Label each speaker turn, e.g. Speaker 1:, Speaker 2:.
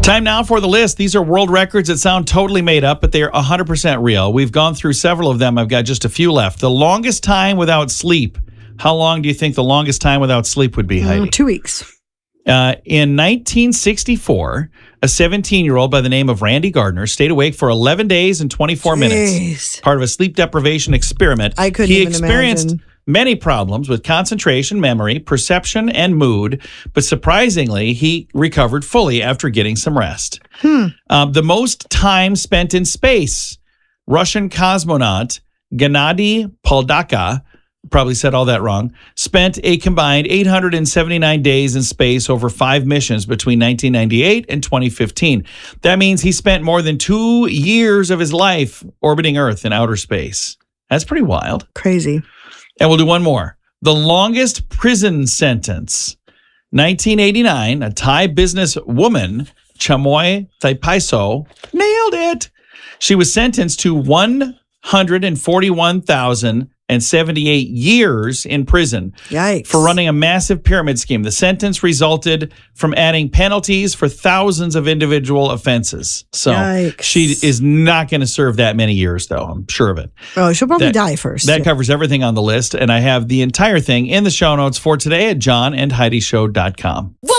Speaker 1: Time now for the list. These are world records that sound totally made up, but they are 100% real. We've gone through several of them. I've got just a few left. The longest time without sleep. How long do you think the longest time without sleep would be, Heidi?
Speaker 2: 2 weeks.
Speaker 1: In 1964, a 17-year-old by the name of Randy Gardner stayed awake for 11 days and 24 minutes. Part of a sleep deprivation experiment.
Speaker 2: I couldn't even
Speaker 1: experienced
Speaker 2: imagine.
Speaker 1: many problems with concentration, memory, perception, and mood, but surprisingly, he recovered fully after getting some rest. The most time spent in space, Russian cosmonaut Gennady Poldaka, probably said all that wrong, spent a combined 879 days in space over 5 missions between 1998 and 2015. That means he spent more than 2 years of his life orbiting Earth in outer space. That's pretty wild.
Speaker 2: Crazy.
Speaker 1: And we'll do one more. The longest prison sentence. 1989, a Thai businesswoman, Chamoy Thaipiso, nailed it. She was sentenced to 141,078 years in prison.
Speaker 2: Yikes.
Speaker 1: For running a massive pyramid scheme. The sentence resulted from adding penalties for thousands of individual offenses. So
Speaker 2: Yikes.
Speaker 1: she is not going to serve that many years, though. I'm sure of it.
Speaker 2: Oh, she'll probably die first.
Speaker 1: That covers everything on the list, and I have the entire thing in the show notes for today at johnandheidishow.com.